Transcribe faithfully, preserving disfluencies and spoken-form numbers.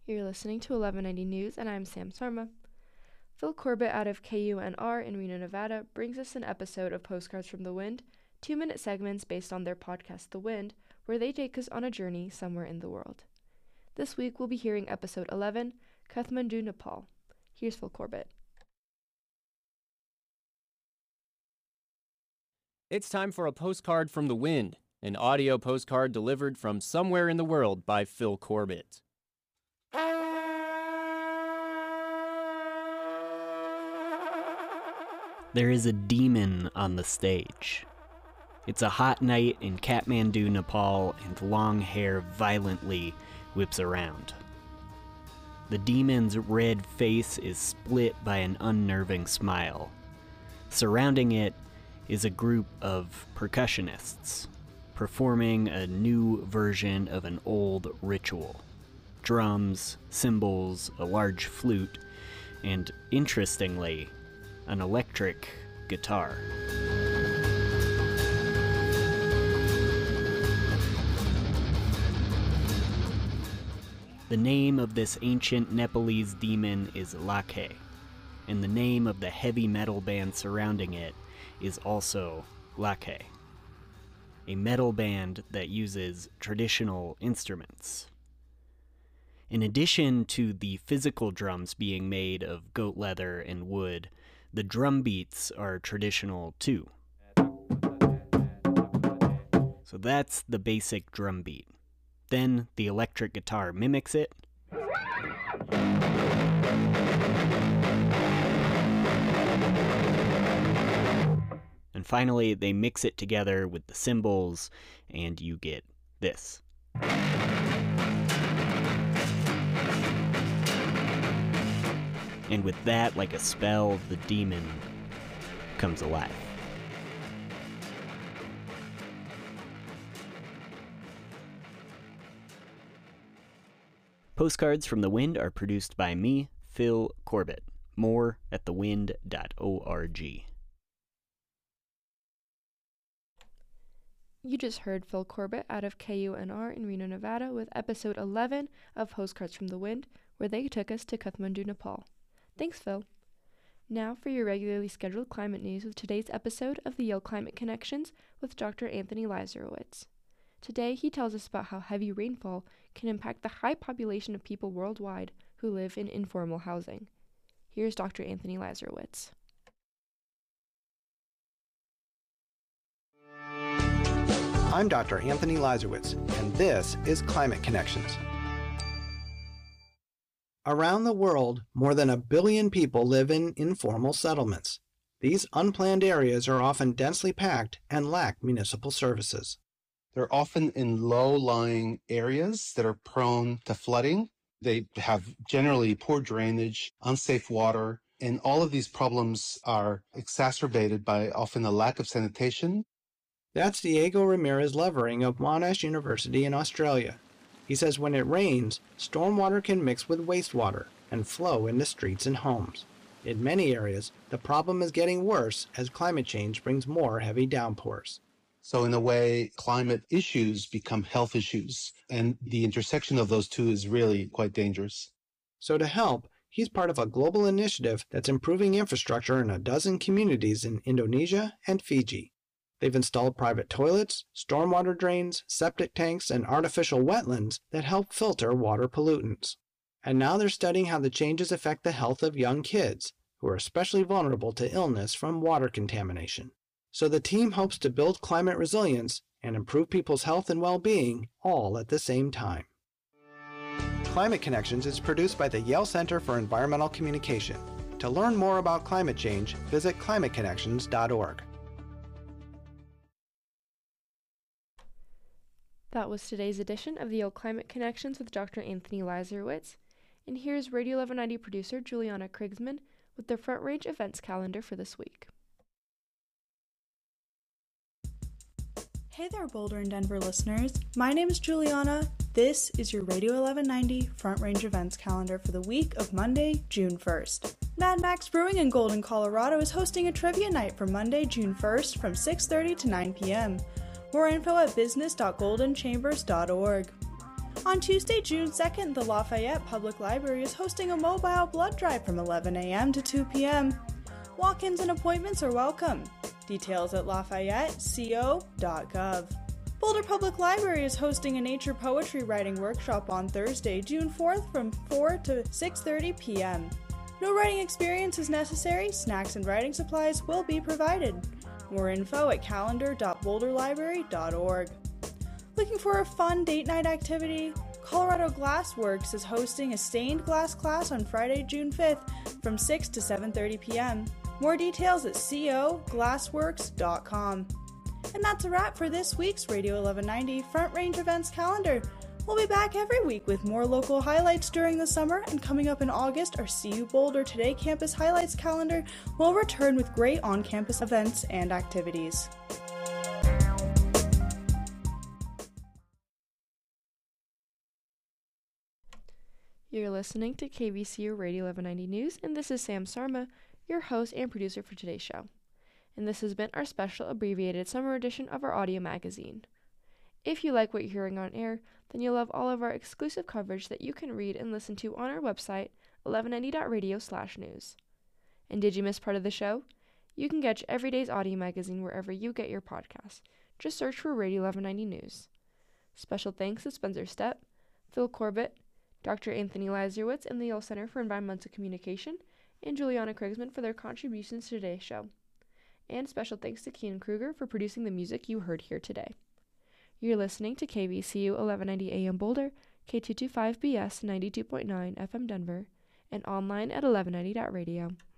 You're listening to eleven ninety News, and I'm Sam Sarma. Phil Corbett out of K U N R in Reno, Nevada, brings us an episode of Postcards from the Wind, two-minute segments based on their podcast, The Wind, where they take us on a journey somewhere in the world. This week, we'll be hearing episode eleven, Kathmandu, Nepal. Here's Phil Corbett. It's time for a postcard from the wind, an audio postcard delivered from somewhere in the world by Phil Corbett. There is a demon on the stage. It's a hot night in Kathmandu, Nepal, and long hair violently whips around. The demon's red face is split by an unnerving smile. Surrounding it is a group of percussionists performing a new version of an old ritual. Drums, cymbals, a large flute, and interestingly, an electric guitar. The name of this ancient Nepalese demon is Lakhe, and the name of the heavy metal band surrounding it is also Lakhe, a metal band that uses traditional instruments. In addition to the physical drums being made of goat leather and wood, the drum beats are traditional too. So that's the basic drum beat. Then the electric guitar mimics it. And finally, they mix it together with the cymbals, and you get this. And with that, like a spell, the demon comes alive. Postcards from the Wind are produced by me, Phil Corbett. More at the wind dot org. You just heard Phil Corbett out of K U N R in Reno, Nevada, with episode eleven of Postcards from the Wind, where they took us to Kathmandu, Nepal. Thanks, Phil. Now for your regularly scheduled climate news with today's episode of the Yale Climate Connections with Doctor Anthony Lazarowitz. Today, he tells us about how heavy rainfall can impact the high population of people worldwide who live in informal housing. Here's Doctor Anthony Lazarowitz. I'm Doctor Anthony Lazarowitz, and this is Climate Connections. Around the world, more than a billion people live in informal settlements. These unplanned areas are often densely packed and lack municipal services. They're often in low-lying areas that are prone to flooding. They have generally poor drainage, unsafe water, and all of these problems are exacerbated by often a lack of sanitation. That's Diego Ramirez Levering of Monash University in Australia. He says when it rains, stormwater can mix with wastewater and flow into streets and homes. In many areas, the problem is getting worse as climate change brings more heavy downpours. So in a way, climate issues become health issues, and the intersection of those two is really quite dangerous. So to help, he's part of a global initiative that's improving infrastructure in a dozen communities in Indonesia and Fiji. They've installed private toilets, stormwater drains, septic tanks, and artificial wetlands that help filter water pollutants. And now they're studying how the changes affect the health of young kids, who are especially vulnerable to illness from water contamination. So the team hopes to build climate resilience and improve people's health and well-being all at the same time. Climate Connections is produced by the Yale Center for Environmental Communication. To learn more about climate change, visit climate connections dot org. That was today's edition of the Yale Climate Connections with Doctor Anthony Lazarowitz. And here's Radio eleven ninety producer Juliana Krigsman with the Front Range events calendar for this week. Hey there, Boulder and Denver listeners. My name is Juliana. This is your Radio eleven ninety Front Range events calendar for the week of Monday, June first. Mad Max Brewing in Golden, Colorado is hosting a trivia night for Monday, June first from six thirty to nine p.m. More info at business dot golden chambers dot org. On Tuesday, June second, the Lafayette Public Library is hosting a mobile blood drive from eleven a.m. to two p.m. Walk-ins and appointments are welcome. Details at lafayette co dot gov. Boulder Public Library is hosting a nature poetry writing workshop on Thursday, June fourth from four to six thirty p.m. No writing experience is necessary. Snacks and writing supplies will be provided. More info at calendar dot boulder library dot org. Looking for a fun date night activity? Colorado Glassworks is hosting a stained glass class on Friday, June fifth from six to seven thirty p.m. More details at co glassworks dot com. And that's a wrap for this week's Radio eleven ninety Front Range Events calendar. We'll be back every week with more local highlights during the summer, and coming up in August, our C U Boulder Today Campus Highlights calendar will return with great on-campus events and activities. You're listening to K V C U Radio eleven ninety News, and this is Sam Sarma, your host and producer for today's show. And this has been our special abbreviated summer edition of our audio magazine. If you like what you're hearing on air, then you'll love all of our exclusive coverage that you can read and listen to on our website, eleven ninety dot radio slash news. And did you miss part of the show? You can get every day's audio magazine wherever you get your podcasts. Just search for Radio eleven ninety News. Special thanks to Spencer Stepp, Phil Corbett, Doctor Anthony Lazarowitz and the Yale Center for Environmental Communication, and Juliana Krigsman for their contributions to today's show. And special thanks to Keenan Kruger for producing the music you heard here today. You're listening to K V C U eleven ninety A M Boulder, K two twenty-five B S ninety-two point nine F M Denver, and online at eleven ninety dot radio.